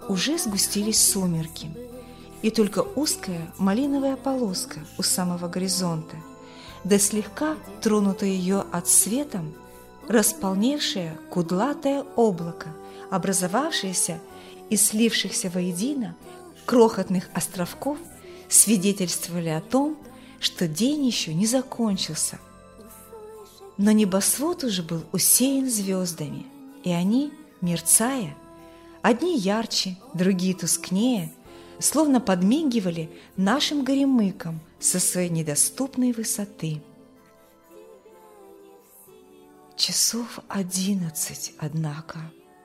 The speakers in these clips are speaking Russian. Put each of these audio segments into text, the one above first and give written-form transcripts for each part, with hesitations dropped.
уже сгустились сумерки, и только узкая малиновая полоска у самого горизонта, да слегка тронутое ее от светом, располневшее кудлатое облако, образовавшееся из слившихся воедино крохотных островков, свидетельствовали о том, что день еще не закончился. Но небосвод уже был усеян звездами, и они, мерцая, одни ярче, другие тускнее, словно подмигивали нашим горемыкам со своей недоступной высоты. 11, однако.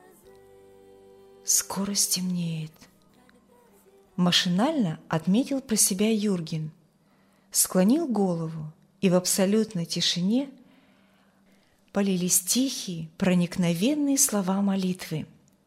Скоро стемнеет. Машинально отметил про себя Юрген, склонил голову, и в абсолютной тишине полились тихие, проникновенные слова молитвы.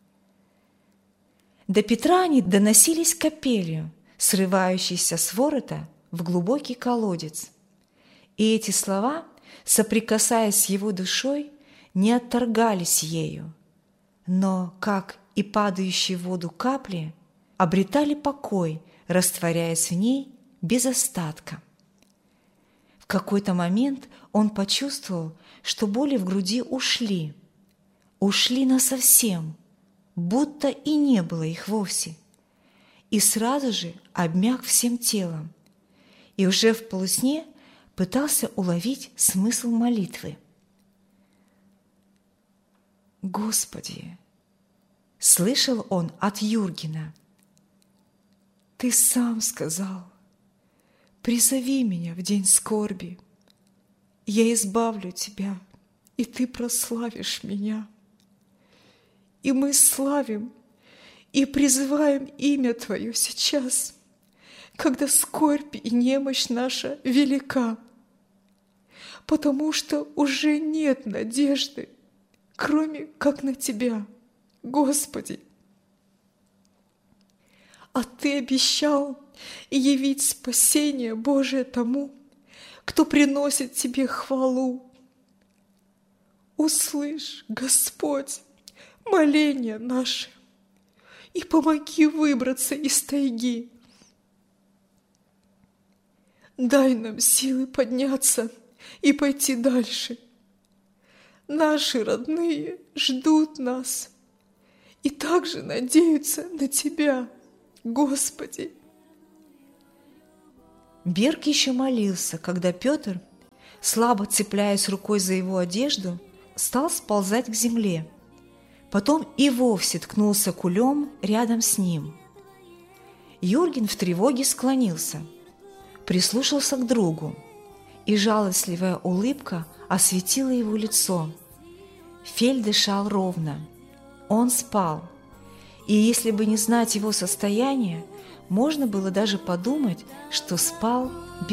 До Петра они доносились капелью, срывающейся с ворота в глубокий колодец. И эти слова, соприкасаясь с его душой, не отторгались ею, но, как и падающие в воду капли, обретали покой, растворяясь в ней без остатка. В какой-то момент он почувствовал, что боли в груди ушли насовсем, будто и не было их вовсе, и сразу же обмяк всем телом, и уже в полусне пытался уловить смысл молитвы. «Господи!» — слышал он от Юргена. «Ты сам сказал, призови меня в день скорби, я избавлю тебя, и ты прославишь меня. И мы славим и призываем имя Твое сейчас, когда скорбь и немощь наша велика, потому что уже нет надежды, кроме как на Тебя, Господи. А Ты обещал явить спасение Божие тому, кто приносит Тебе хвалу. Услышь, Господь, моления наши и помоги выбраться из тайги. Дай нам силы подняться и пойти дальше. Наши родные ждут нас и также надеются на Тебя, Господи». Берг еще молился, когда Петр, слабо цепляясь рукой за его одежду, стал сползать к земле. Потом и вовсе ткнулся кулем рядом с ним. Юрген в тревоге склонился, прислушался к другу, и жалостливая улыбка осветила его лицо. Фель дышал ровно. Он спал, и если бы не знать его состояние, можно было даже подумать, что спал